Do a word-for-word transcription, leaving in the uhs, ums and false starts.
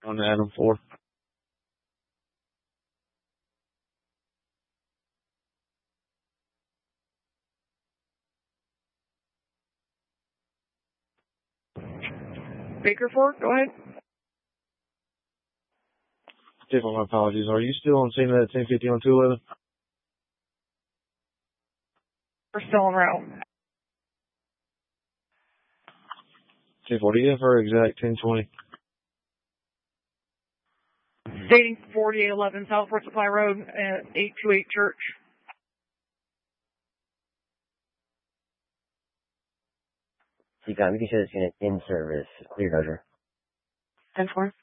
On Adam four. Baker four, go ahead. Tip on my apologies. Are you still on scene at ten fifty on two eleven? We're still en route. ten forty, yeah, for exact ten twenty. Stating forty-eight eleven Southport Supply Road at eight two eight Church. You got me. You can show this unit in service. Clear, Roger. ten four.